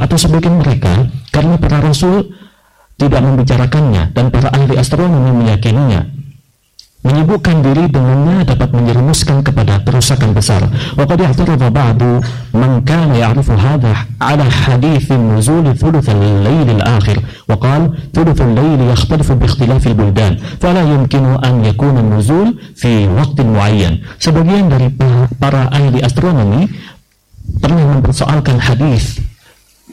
atau sebagian mereka karena para rasul tidak membicarakannya dan para ahli astronomi meyakininya, menyibukkan diri dengannya dapat menjerumuskan kepada kerusakan besar. Wa qad i'tarada ba'du man kana ya'rifu hadha 'ala hadits nuzul thuluth al-layl al-akhir wa qala thuluth al-layl yakhtalifu bi ikhtilaf al-buldan fala yumkinu an yakuna an-nuzul fi waqtin muayyan. Sebagian dari para ahli astronomi pernah mempersoalkan hadis